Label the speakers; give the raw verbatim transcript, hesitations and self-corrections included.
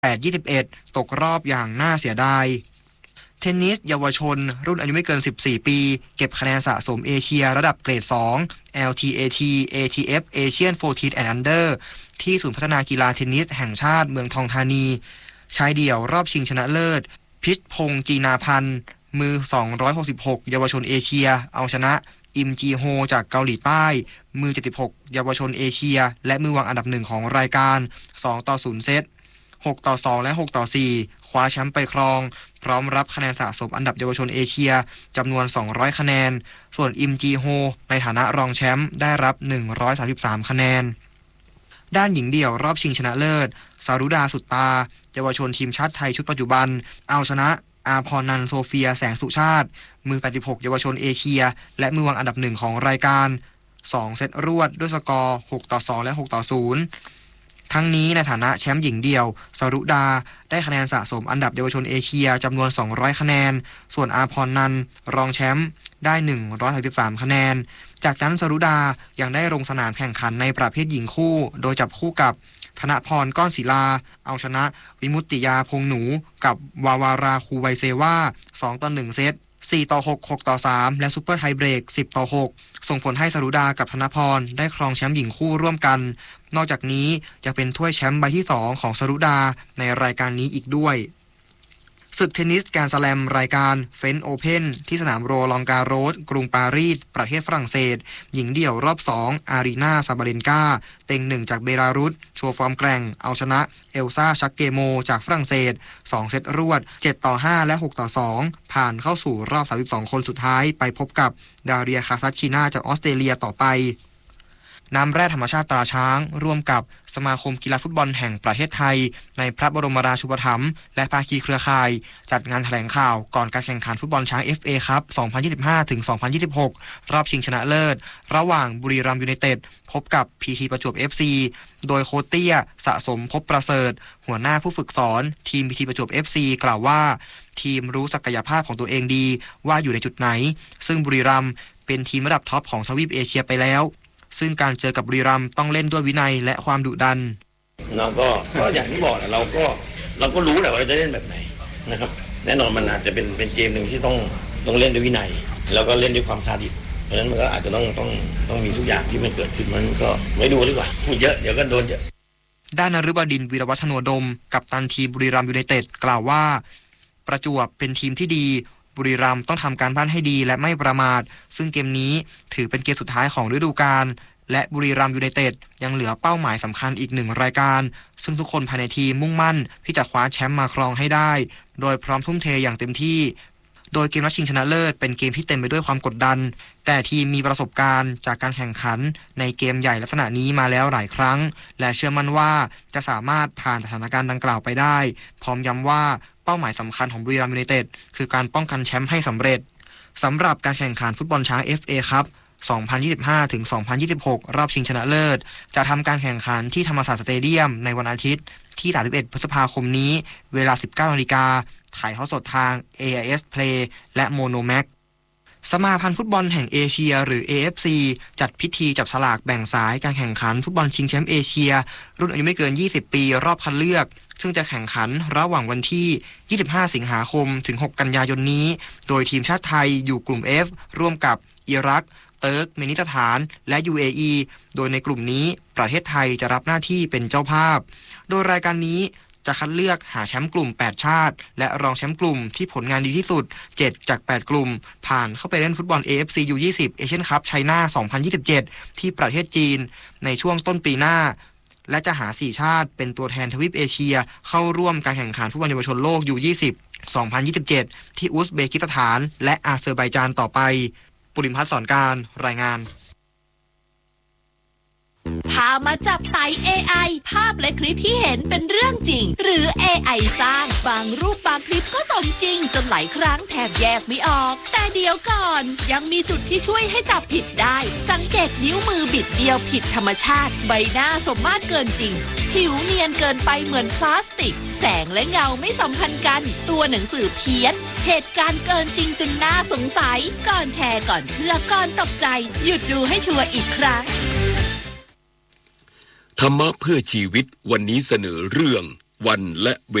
Speaker 1: แปด ยี่สิบเอ็ด ตกรอบอย่างน่าเสียดายเทนนิสเยาวชนรุ่นอายุไม่เกินสิบสี่ปีเก็บคะแนนสะสมเอเชียระดับเกรดสอง แอล ที เอ ที เอ ที เอฟ Asian สิบสี่ and Under ที่ศูนย์พัฒนากีฬาเทนนิสแห่งชาติเมืองทองธานีชายเดี่ยวรอบชิงชนะเลิศพิชพงษ์จีนาพันธ์มือสองร้อยหกสิบหกเยาวชนเอเชียเอาชนะอิมจีโฮจากเกาหลีใต้มือเจ็ดสิบหกเยาวชนเอเชียและมือวางอันดับหนึ่งของรายการสองต่อศูนย์เซตหกต่อสองและหกต่อสี่คว้าแชมป์ไปครองพร้อมรับคะแนนสะสมอันดับเยาวชนเอเชียจำนวนสองร้อยคะแนนส่วนอิมจีโฮในฐานะรองแชมป์ได้รับหนึ่งร้อยสามสิบสามคะแนนด้านหญิงเดี่ยวรอบชิงชนะเลิศสารุดาสุตตาเยาวชนทีมชาติไทยชุดปัจจุบันเอาชนะอาพรนันท์โซเฟียแสงสุชาติมือแปดสิบหกเยาวชนเอเชียและมือวางอันดับหนึ่งของรายการสองเซตรวดด้วยสกอร์หกต่อสองและหกต่อศูนย์ทั้งนี้ในฐานะแชมป์หญิงเดี่ยวสารุดาได้คะแนนสะสมอันดับเยาวชนเอเชียจำนวนสองร้อยคะแนนส่วนอาพรนันท์รองแชมป์ได้หนึ่งร้อยสามสิบสามคะแนนจากนั้นสารุดายังได้ลงสนามแข่งขันในประเภทหญิงคู่โดยจับคู่กับธนพรก้อนศิลาเอาชนะวิมุตติยาพงหนูกับวาวาราคูไวเซวาสองต่อหนึ่งเซตสี่ต่อหก หกต่อสามและซุปเปอร์ไทเบรกสิบต่อหกส่งผลให้สรุดากับธนพรได้ครองแชมป์หญิงคู่ร่วมกันนอกจากนี้จะเป็นถ้วยแชมป์ใบที่สองของสรุดาในรายการนี้อีกด้วยศึกเทนนิสแกรนด์สแลมรายการเฟรนช์โอเพ่นที่สนามโรลองการโรสกรุงปารีสประเทศฝรั่งเศสหญิงเดี่ยวรอบสองอารีนาซาบาเลนกาเต็งหนึ่งจากเบลารุสโชว์ฟอร์มแกร่งเอาชนะเอลซ่าชักเกโมจากฝรั่งเศสสองเซตรวดเจ็ดต่อห้าและหกต่อสองผ่านเข้าสู่รอบสามสิบสองคนสุดท้ายไปพบกับดาเรียคาซัตชินาจากออสเตรเลียต่อไปน้ำแร่ธรรมชาติตราช้างร่วมกับสมาคมกีฬาฟุตบอลแห่งประเทศไทยในพระบรมราชูปถัมภ์และภาคีเครือข่ายจัดงานแถลงข่าวก่อนการแข่งขันฟุตบอลช้าง เอฟ เอ ครับ สองพันยี่สิบห้าถึงสองพันยี่สิบหก รอบชิงชนะเลิศระหว่างบุรีรัมย์ยูไนเต็ดพบกับ พี ที ประจวบ เอฟ ซี โดยโค้ชเตี้ยสะสมภพประเสริฐหัวหน้าผู้ฝึกสอนทีม พี ที ประจวบ เอฟ ซี กล่าวว่าทีมรู้ศักยภาพของตัวเองดีว่าอยู่ในจุดไหนซึ่งบุรีรัมย์เป็นทีมระดับท็อปของทวีปเอเชียไปแล้วซึ่งการเจอกับบุรีรัมย์ต้องเล่นด้วยวินัยและความดุดัน
Speaker 2: เราก็ก็อย่างที่บอกเราก็เราก็รู้แหละว่าเราจะเล่นแบบไหนนะครับแน่นอนมันอาจจะเป็นเป็นเกมหนึ่งที่ต้องต้องเล่นด้วยวินัยแล้วก็เล่นด้วยความซาดิสเพราะฉะนั้นมันก็อาจจะต้องต้องต้องมีทุกอย่างที่มันเกิดขึ้นมันก็ไม่ดูดีกว่าพูดเยอะเดี๋ยวก็โดนเยอะ
Speaker 1: ด้านนฤบดินทร์วีรวัฒโนดมกัปตันทีมบุรีรัมย์ยูไนเต็ดกล่าวว่าประจวบเป็นทีมที่ดีบุรีรัมย์ต้องทำการบ้านให้ดีและไม่ประมาทซึ่งเกมนี้ถือเป็นเกมสุดท้ายของฤดูกาลและบุรีรัมย์ยูไนเต็ดยังเหลือเป้าหมายสำคัญอีกหนึ่งรายการซึ่งทุกคนภายในทีมมุ่งมั่นที่จะคว้าแชมป์มาครองให้ได้โดยพร้อมทุ่มเทอย่างเต็มที่โดยเกมนัดชิงชนะเลิศเป็นเกมที่เต็มไปด้วยความกดดันแต่ทีมมีประสบการณ์จากการแข่งขันในเกมใหญ่ลักษณะนี้มาแล้วหลายครั้งและเชื่อมั่นว่าจะสามารถผ่านสถานการณ์ดังกล่าวไปได้พร้อมย้ำว่าเป้าหมายสำคัญของบุรีรัมย์ยูไนเต็ดคือการป้องกันแชมป์ให้สำเร็จสำหรับการแข่งขันฟุตบอลช้าง เอฟ เอ ครับสองพันยี่สิบห้าถึงสองพันยี่สิบหก รอบชิงชนะเลิศจะทำการแข่งขันที่ธรรมศาสตร์สเตเดียมในวันอาทิตย์ที่สามสิบเอ็ดพฤษภาคมนี้เวลา สิบเก้านาฬิกาถ่ายทอดสดทาง เอ ไอ เอส Play และ Monomax สมาพันธ์ฟุตบอลแห่งเอเชียหรือ เอ เอฟ ซี จัดพิธีจับฉลากแบ่งสายการแข่งขันฟุตบอลชิงแชมป์เอเชียรุ่นอายุไม่เกินยี่สิบปีรอบคัดเลือกซึ่งจะแข่งขันระหว่างวันที่ยี่สิบห้าสิงหาคมถึงหกกันยายนนี้โดยทีมชาติไทยอยู่กลุ่ม F ร่วมกับอิรักเติร์กเมนิสถานและ ยู เอ อี โดยในกลุ่มนี้ประเทศไทยจะรับหน้าที่เป็นเจ้าภาพโดยรายการนี้จะคัดเลือกหาแชมป์กลุ่มแปดชาติและรองแชมป์กลุ่มที่ผลงานดีที่สุดเจ็ดจากแปดกลุ่มผ่านเข้าไปเล่นฟุตบอล เอ เอฟ ซี ยู ยี่สิบ Asian Cup China สองพันยี่สิบเจ็ดที่ประเทศจีนในช่วงต้นปีหน้าและจะหาสี่ชาติเป็นตัวแทนทวีปเอเชียเข้าร่วมการแข่งขันฟุตบอลเยาวชนโลก ยู ยี่สิบ สองพันยี่สิบเจ็ดที่อุซเบกิสถานและอาเซอร์ไบจานต่อไปปุริมพัฒน์สอนการรายงาน
Speaker 3: พามาจับไต่ เอ ไอ ภาพและคลิปที่เห็นเป็นเรื่องจริงหรือ เอ ไอ สร้างบางรูปบางคลิปก็สมจริงจนหลายครั้งแทบแยกไม่ออกแต่เดี๋ยวก่อนยังมีจุดที่ช่วยให้จับผิดได้สังเกตนิ้วมือบิดเดียวผิดธรรมชาติใบหน้าสมมาตรเกินจริงผิวเนียนเกินไปเหมือนพลาสติกแสงและเงาไม่สัมพันธ์กันตัวหนังสือเพี้ยนเหตุการณ์เกินจริงจนน่าสงสัยก่อนแชร์ก่อนเชื่อก่อนตกใจหยุดดูให้ชัวร์อีกครั้ง
Speaker 4: ธรรมะเพื่อชีวิตวันนี้เสนอเรื่องวันและเว